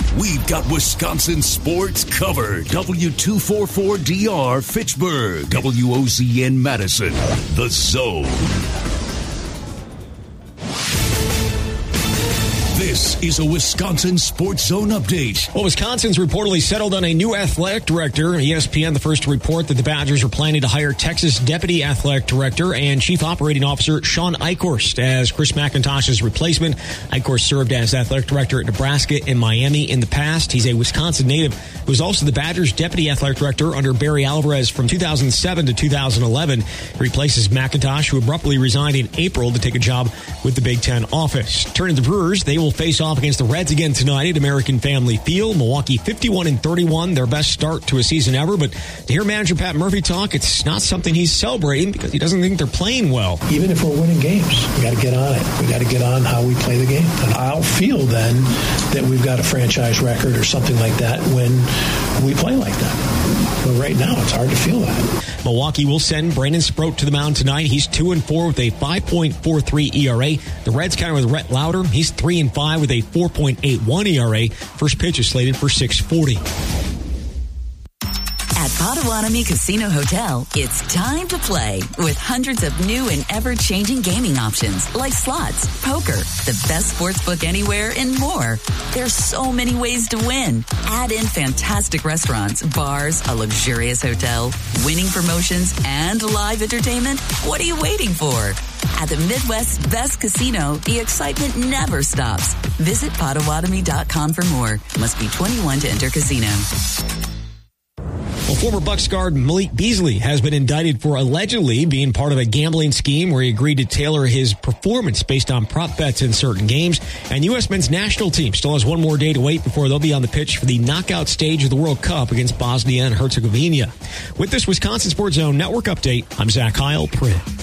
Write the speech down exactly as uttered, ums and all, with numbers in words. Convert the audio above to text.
we've got Wisconsin sports covered. W two forty-four D R Fitchburg, W O Z N Madison, The Zone. This is a Wisconsin Sports Zone update. Well, Wisconsin's reportedly settled on a new athletic director. E S P N, the first to report that the Badgers are planning to hire Texas Deputy Athletic Director and Chief Operating Officer Sean Eichhorst as Chris McIntosh's replacement. Eichhorst served as Athletic Director at Nebraska and Miami in the past. He's a Wisconsin native who was also the Badgers' Deputy Athletic Director under Barry Alvarez from two thousand seven to two thousand eleven. He replaces McIntosh, who abruptly resigned in April to take a job with the Big Ten office. Turning to the Brewers, they will face off against the Reds again tonight at American Family Field. Milwaukee fifty-one and thirty-one, their best start to a season ever. But to hear manager Pat Murphy talk, it's not something he's celebrating because he doesn't think they're playing well. Even if we're winning games, we got to get on it. We got to get on how we play the game. And I'll feel then that we've got a franchise record or something like that when we play like that. But right now, it's hard to feel that. Milwaukee will send Brandon Sproat to the mound tonight. He's two and four with a five point four three E R A. The Reds counter with Rhett Lauder. He's three and five with a four point eight one E R A. First pitch is slated for six forty. At Potawatomi Casino Hotel, it's time to play with hundreds of new and ever-changing gaming options like slots, poker, the best sports book anywhere, and more. There's so many ways to win. Add in fantastic restaurants, bars, a luxurious hotel, winning promotions, and live entertainment. What are you waiting for? At the Midwest's best casino, the excitement never stops. Visit Potawatomi dot com for more. Must be twenty-one to enter casino. Well, former Bucks guard Malik Beasley has been indicted for allegedly being part of a gambling scheme where he agreed to tailor his performance based on prop bets in certain games. And U S men's national team still has one more day to wait before they'll be on the pitch for the knockout stage of the World Cup against Bosnia and Herzegovina. With this Wisconsin Sports Zone Network update, I'm Zach Heil, Print.